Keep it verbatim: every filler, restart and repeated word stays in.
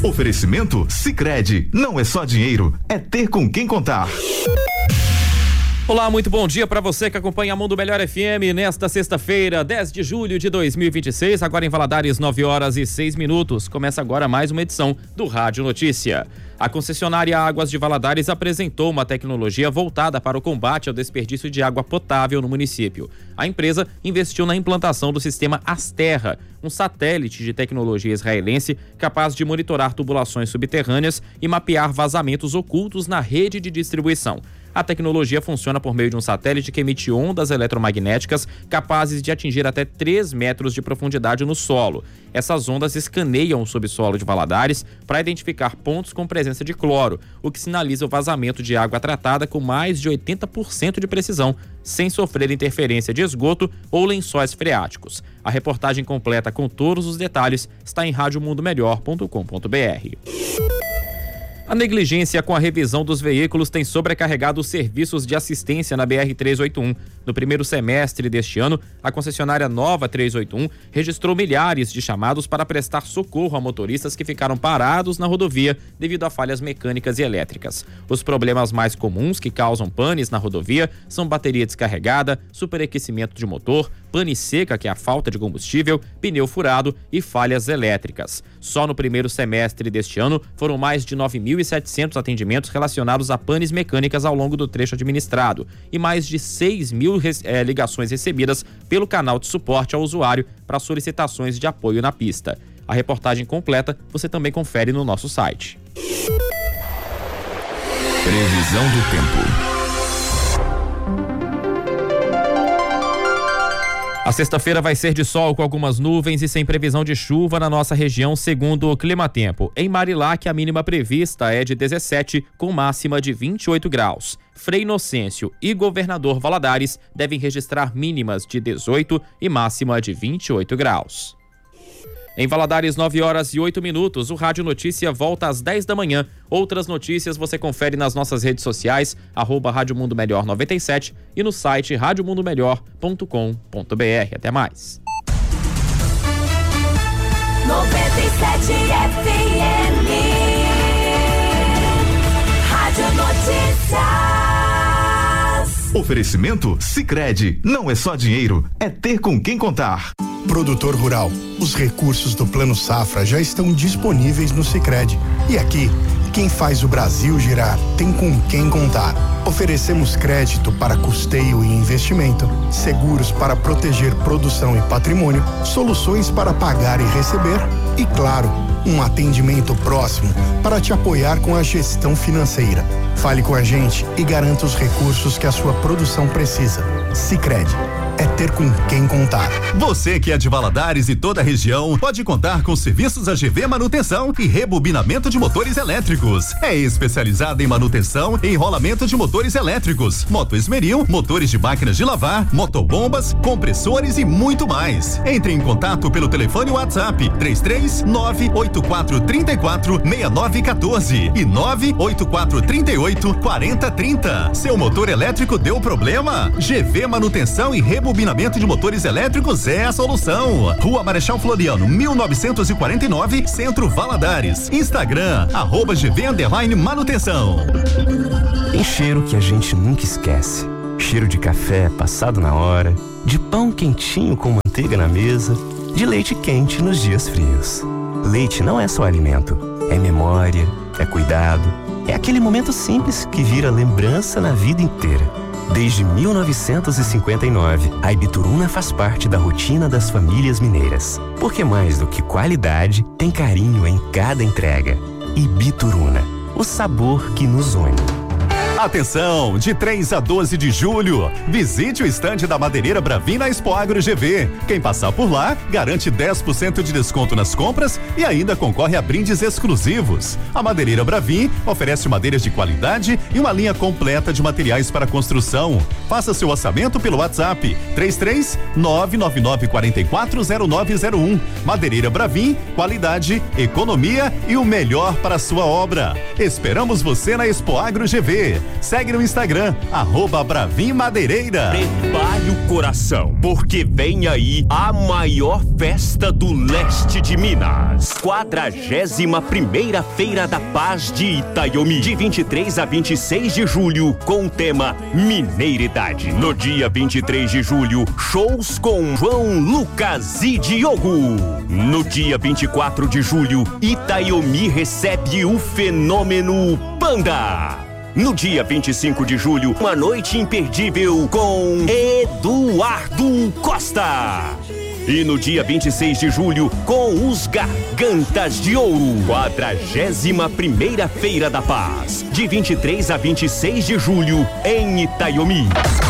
Oferecimento Sicredi, não é só dinheiro, é ter com quem contar. Olá, muito bom dia para você que acompanha a Mundo Melhor F M nesta sexta-feira, dez de julho de dois mil e vinte e seis, agora em Valadares, nove horas e seis minutos. Começa agora mais uma edição do Rádio Notícia. A concessionária Águas de Valadares apresentou uma tecnologia voltada para o combate ao desperdício de água potável no município. A empresa investiu na implantação do sistema Asterra, um satélite de tecnologia israelense capaz de monitorar tubulações subterrâneas e mapear vazamentos ocultos na rede de distribuição. A tecnologia funciona por meio de um satélite que emite ondas eletromagnéticas capazes de atingir até três metros de profundidade no solo. Essas ondas escaneiam o subsolo de Valadares para identificar pontos com presença de cloro, o que sinaliza o vazamento de água tratada com mais de oitenta por cento de precisão, sem sofrer interferência de esgoto ou lençóis freáticos. A reportagem completa com todos os detalhes está em rádio mundo melhor ponto com ponto b r. A negligência com a revisão dos veículos tem sobrecarregado os serviços de assistência na B R trezentos e oitenta e um. No primeiro semestre deste ano, a concessionária Nova trezentos e oitenta e um registrou milhares de chamados para prestar socorro a motoristas que ficaram parados na rodovia devido a falhas mecânicas e elétricas. Os problemas mais comuns que causam panes na rodovia são bateria descarregada, superaquecimento de motor, pane seca, que é a falta de combustível, pneu furado e falhas elétricas. Só no primeiro semestre deste ano foram mais de nove mil e setecentos atendimentos relacionados a panes mecânicas ao longo do trecho administrado e mais de seis mil eh, ligações recebidas pelo canal de suporte ao usuário para solicitações de apoio na pista. A reportagem completa você também confere no nosso site. Previsão do tempo. A sexta-feira vai ser de sol com algumas nuvens e sem previsão de chuva na nossa região, segundo o Climatempo. Em Marilac, a mínima prevista é de dezessete, com máxima de vinte e oito graus. Frei Inocêncio e Governador Valadares devem registrar mínimas de dezoito e máxima de vinte e oito graus. Em Valadares, nove horas e oito minutos, o Rádio Notícia volta às dez da manhã. Outras notícias você confere nas nossas redes sociais, arroba Rádio Mundo Melhor noventa e sete e no site rádio mundo melhor ponto com ponto b r. Até mais. noventa e sete F M Rádio Notícias. Oferecimento Sicredi, não é só dinheiro, é ter com quem contar. Produtor rural, os recursos do Plano Safra já estão disponíveis no Sicredi. E aqui, quem faz o Brasil girar tem com quem contar. Oferecemos crédito para custeio e investimento, seguros para proteger produção e patrimônio, soluções para pagar e receber e, claro, um atendimento próximo para te apoiar com a gestão financeira. Fale com a gente e garanta os recursos que a sua produção precisa. Sicredi. É ter com quem contar. Você que é de Valadares e toda a região pode contar com serviços A G V Manutenção e rebobinamento de motores elétricos. É especializada em manutenção e enrolamento de motores elétricos, moto esmeril, motores de máquinas de lavar, motobombas, compressores e muito mais. Entre em contato pelo telefone WhatsApp três três nove oito quatro três quatro seis nove um quatro e nove oito quatro três oito quatro zero três zero. Seu motor elétrico deu problema? G V Manutenção e rebobinamento Rebobinamento de motores elétricos é a solução. Rua Marechal Floriano, mil novecentos e quarenta e nove, Centro Valadares. Instagram, arroba G V Underline Manutenção. Tem cheiro que a gente nunca esquece. Cheiro de café passado na hora, de pão quentinho com manteiga na mesa, de leite quente nos dias frios. Leite não é só alimento, é memória, é cuidado, é aquele momento simples que vira lembrança na vida inteira. Desde mil novecentos e cinquenta e nove, a Ibituruna faz parte da rotina das famílias mineiras. Porque mais do que qualidade, tem carinho em cada entrega. Ibituruna, o sabor que nos une. Atenção, de três a doze de julho, visite o estande da Madeireira Bravin na Expo Agro G V. Quem passar por lá, garante dez por cento de desconto nas compras e ainda concorre a brindes exclusivos. A Madeireira Bravin oferece madeiras de qualidade e uma linha completa de materiais para construção. Faça seu orçamento pelo WhatsApp três três nove nove nove quatro quatro zero nove zero um. Madeireira Bravin, qualidade, economia e o melhor para a sua obra. Esperamos você na Expo Agro G V. Segue no Instagram, arroba Bravin Madeireira. Prepare o coração, porque vem aí a maior festa do leste de Minas. quadragésima primeira Feira da Paz de Itaiomi, de vinte e três a vinte e seis de julho, com o tema Mineiridade. No dia vinte e três de julho, shows com João Lucas e Diogo. No dia vinte e quatro de julho, Itaiomi recebe o fenômeno Panda. No dia vinte e cinco de julho, uma noite imperdível com Eduardo Costa. E no dia vinte e seis de julho, com os Gargantas de Ouro. quadragésima primeira Feira da Paz, de vinte e três a vinte e seis de julho, em Itaiomi.